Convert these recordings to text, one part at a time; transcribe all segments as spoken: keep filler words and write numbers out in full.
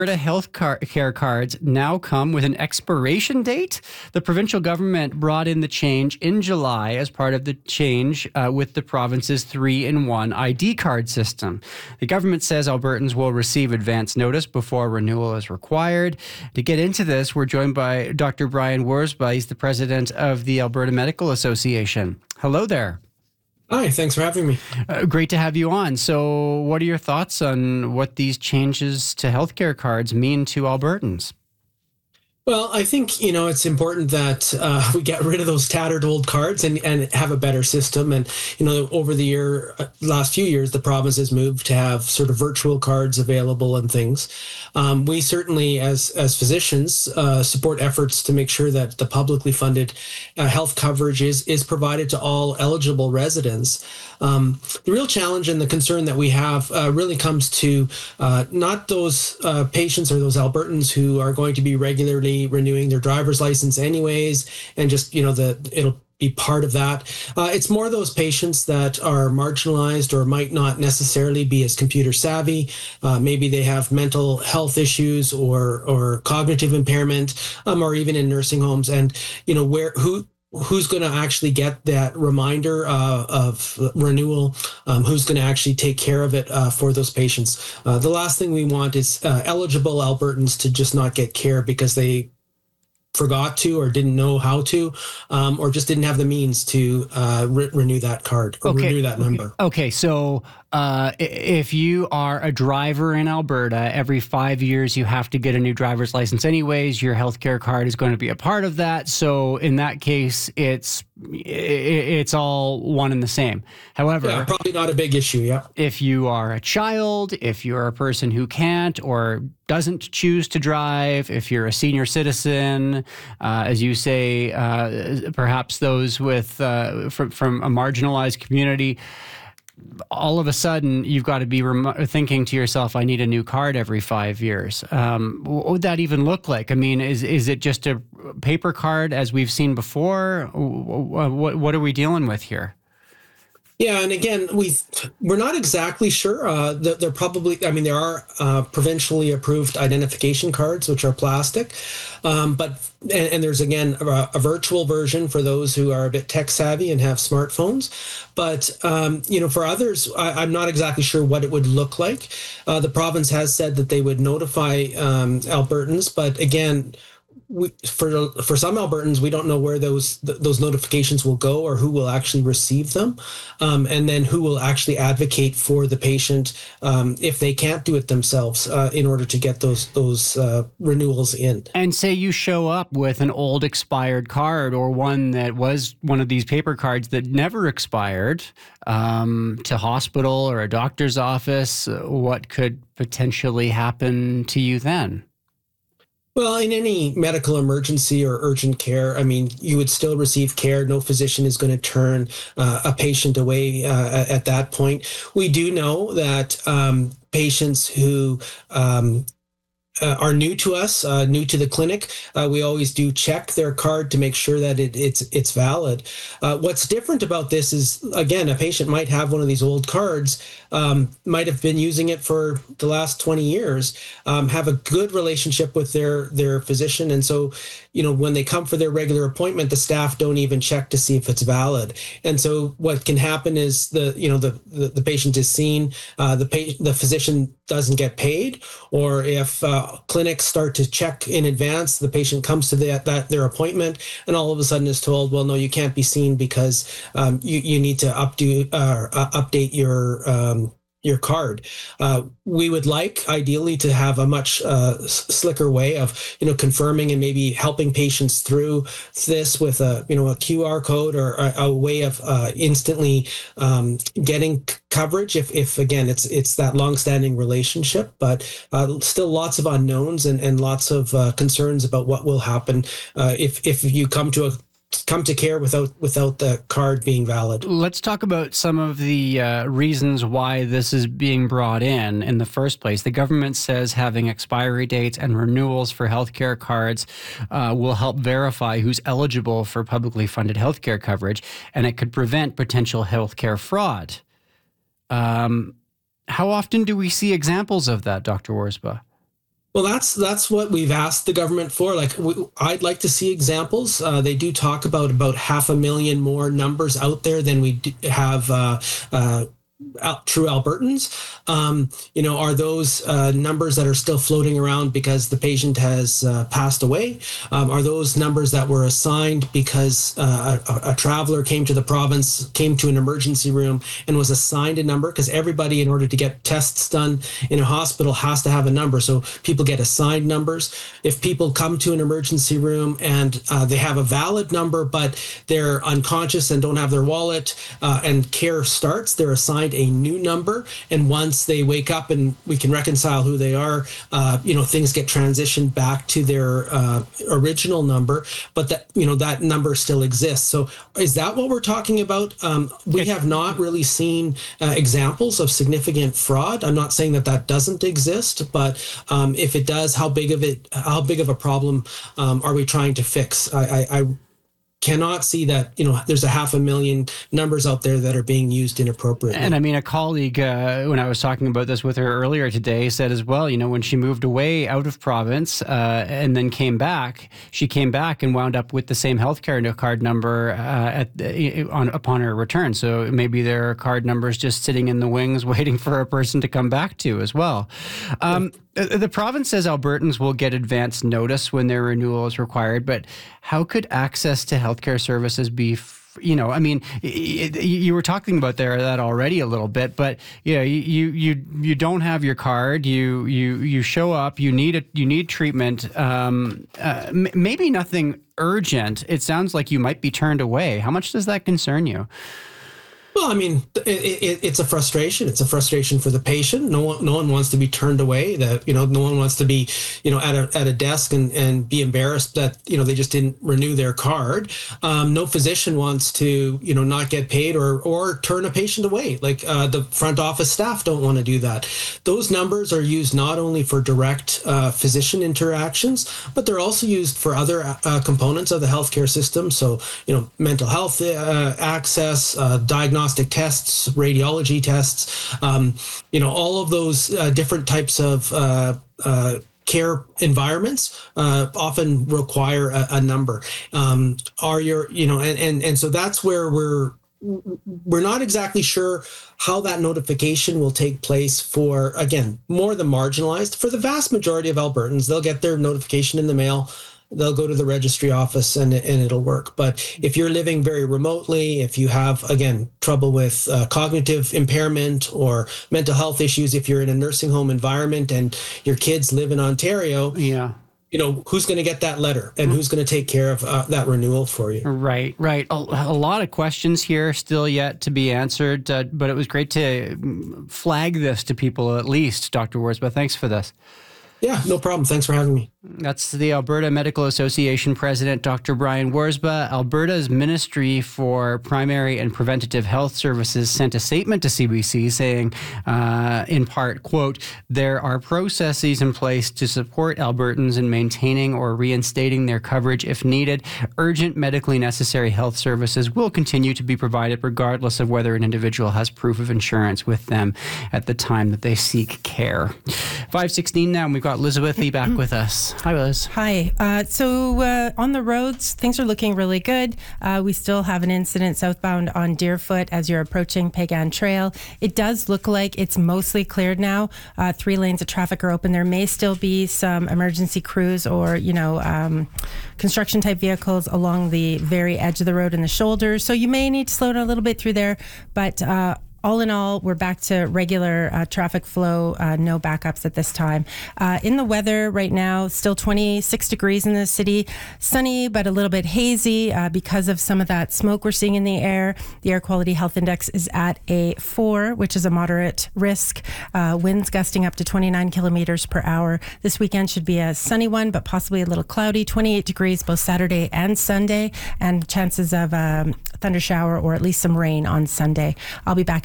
Alberta health car- care cards now come with an expiration date. The provincial government brought in the change in July as part of the change uh, with the province's three-in-one I D card system. The government says Albertans will receive advance notice before renewal is required. To get into this, we're joined by Doctor Brian Worsba. He's the president of the Alberta Medical Association. Hello there. Hi, thanks for having me. Uh, great to have you on. So what are your thoughts on what these changes to healthcare cards mean to Albertans? Well, I think, you know, it's important that uh, we get rid of those tattered old cards and, and have a better system. And, you know, over the year, uh, last few years, the province has moved to have sort of virtual cards available and things. Um, we certainly, as as physicians, uh, support efforts to make sure that the publicly funded uh, health coverage is, is provided to all eligible residents. Um, the real challenge and the concern that we have uh, really comes to uh, not those uh, patients or those Albertans who are going to be regularly renewing their driver's license anyways, and just, you know, the it'll be part of that. Uh, it's more those patients that are marginalized or might not necessarily be as computer savvy. Uh, maybe they have mental health issues or or cognitive impairment, um, or even in nursing homes. And, you know, where who who's going to actually get that reminder uh, of renewal, um, who's going to actually take care of it uh, for those patients. Uh, the last thing we want is uh, eligible Albertans to just not get care because they forgot to or didn't know how to, um, or just didn't have the means to uh, re- renew that card or okay. renew that number. Okay, so uh, if you are a driver in Alberta, every five years you have to get a new driver's license anyways. Your healthcare card is going to be a part of that. So in that case, it's it's all one and the same. However, yeah, probably not a big issue. Yeah. If you are a child, if you're a person who can't or doesn't choose to drive, if you're a senior citizen, uh, as you say, uh, perhaps those with uh, from, from a marginalized community, all of a sudden you've got to be rem- thinking to yourself, I need a new card every five years. Um, what would that even look like? I mean, is is it just a paper card as we've seen before? What, what are we dealing with here? Yeah, and again, we we're not exactly sure. Uh, they're probably, I mean, there are uh, provincially approved identification cards, which are plastic, um, but and, and there's again a, a virtual version for those who are a bit tech savvy and have smartphones. But um, you know, for others, I, I'm not exactly sure what it would look like. Uh, the province has said that they would notify um, Albertans, but again, We, for for some Albertans, we don't know where those th- those notifications will go or who will actually receive them, um, and then who will actually advocate for the patient um, if they can't do it themselves uh, in order to get those those uh, renewals in. And say you show up with an old expired card or one that was one of these paper cards that never expired, um, to hospital or a doctor's office, what could potentially happen to you then? Well, in any medical emergency or urgent care, I mean, you would still receive care. No physician is going to turn uh, a patient away uh, at that point. We do know that um, patients who um, Uh, are new to us, uh, new to the clinic, uh, we always do check their card to make sure that it, it's it's valid. Uh, what's different about this is, again, a patient might have one of these old cards, um, might have been using it for the last twenty years, um, have a good relationship with their their physician, and so, you know, when they come for their regular appointment, the staff don't even check to see if it's valid. And so, what can happen is the you know the the, the patient is seen, uh, the pa- the physician doesn't get paid, or if uh, clinics start to check in advance, the patient comes to the, that their appointment and all of a sudden is told, well, no, you can't be seen because um, you, you need to updo, uh, uh, update your um, your card. Uh, we would like ideally to have a much uh, slicker way of, you know, confirming and maybe helping patients through this with a, you know, a Q R code or a, a way of uh, instantly um, getting coverage. If, if again, it's it's that longstanding relationship, but uh, still lots of unknowns and, and lots of uh, concerns about what will happen uh, if if you come to a come to care without without the card being valid. Let's talk about some of the uh, reasons why this is being brought in in the first place. The government says having expiry dates and renewals for healthcare cards uh, will help verify who's eligible for publicly funded healthcare coverage, and it could prevent potential healthcare fraud. Um, how often do we see examples of that, Doctor Worsba? Well, that's that's what we've asked the government for. Like, we, I'd like to see examples. Uh, they do talk about about half a million more numbers out there than we have uh, uh, true Albertans. Um, you know, are those uh, numbers that are still floating around because the patient has uh, passed away? Um, are those numbers that were assigned because uh, a, a traveler came to the province, came to an emergency room and was assigned a number? Because everybody, in order to get tests done in a hospital, has to have a number. So people get assigned numbers. If people come to an emergency room and uh, they have a valid number, but they're unconscious and don't have their wallet, uh, and care starts, they're assigned a new number, and once they wake up and we can reconcile who they are, uh, you know, things get transitioned back to their uh, original number, but that, you know, that number still exists. So is that what we're talking about? Um, we have not really seen uh, examples of significant fraud. I'm not saying that that doesn't exist, but um, if it does, how big of it, how big of a problem um, are we trying to fix? I, I, I cannot see that, you know, there's a half a million numbers out there that are being used inappropriately. And I mean, a colleague, uh, when I was talking about this with her earlier today, said as well, you know, when she moved away out of province uh, and then came back, she came back and wound up with the same healthcare card number uh, at the, on upon her return. So maybe there are card numbers just sitting in the wings waiting for a person to come back to as well. Um, The province says Albertans will get advance notice when their renewal is required, but how could access to healthcare services be, you know, I mean, you were talking about there that already a little bit, but yeah, you you you don't have your card, you you you show up, you need a you need treatment, um, uh, m- maybe nothing urgent. It sounds like you might be turned away. How much does that concern you? Well, I mean, it, it, it's a frustration. It's a frustration for the patient. No one, no one wants to be turned away. That, you know, no one wants to be, you know, at a at a desk and, and be embarrassed that, you know, they just didn't renew their card. Um, no physician wants to, you know, not get paid or or turn a patient away. Like uh, the front office staff don't want to do that. Those numbers are used not only for direct uh, physician interactions, but they're also used for other uh, components of the healthcare system. So, you know, mental health uh, access, uh, diagnostics. Diagnostic tests, radiology tests, um, you know, all of those uh, different types of uh, uh, care environments uh, often require a, a number. Um, are your, you know, and, and and so that's where we're we're not exactly sure how that notification will take place for, again, more the marginalized. For the vast majority of Albertans, they'll get their notification in the mail. They'll go to the registry office and, and it'll work. But if you're living very remotely, if you have, again, trouble with uh, cognitive impairment or mental health issues, if you're in a nursing home environment and your kids live in Ontario, yeah, you know, who's going to get that letter and who's going to take care of uh, that renewal for you? Right, right. A, a lot of questions here still yet to be answered, uh, but it was great to flag this to people at least, Doctor Worsbah. Thanks for this. Yeah, no problem. Thanks for having me. That's the Alberta Medical Association President, Doctor Brian Worsbah. Alberta's Ministry for Primary and Preventative Health Services sent a statement to C B C saying, uh, in part, quote, there are processes in place to support Albertans in maintaining or reinstating their coverage if needed. Urgent medically necessary health services will continue to be provided regardless of whether an individual has proof of insurance with them at the time that they seek care. five sixteen now, and we've got Elizabeth Lee back with us. Hi, Liz. Hi. Uh, so uh, on the roads, things are looking really good. Uh, we still have an incident southbound on Deerfoot as you're approaching Pagan Trail. It does look like it's mostly cleared now. Uh, three lanes of traffic are open. There may still be some emergency crews or, you know, um, construction type vehicles along the very edge of the road and the shoulders. So you may need to slow down a little bit through there, but uh, all in all, we're back to regular uh, traffic flow, uh, no backups at this time. Uh, in the weather right now, still twenty-six degrees in the city, sunny but a little bit hazy uh, because of some of that smoke we're seeing in the air. The air quality health index is at a four, which is a moderate risk. Uh, winds gusting up to twenty-nine kilometers per hour. This weekend should be a sunny one, but possibly a little cloudy, twenty-eight degrees both Saturday and Sunday, and chances of um, thunder shower or at least some rain on Sunday. I'll be back in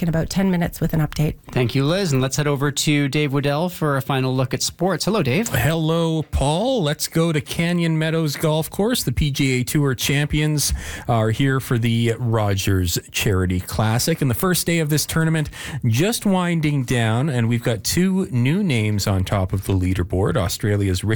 in about ten minutes with an update. Thank you, Liz. And let's head over to Dave Waddell for a final look at sports. Hello, Dave. Hello, Paul. Let's go to Canyon Meadows Golf Course. The P G A Tour champions are here for the Rogers Charity Classic. And the first day of this tournament just winding down, and we've got two new names on top of the leaderboard. Australia's Richard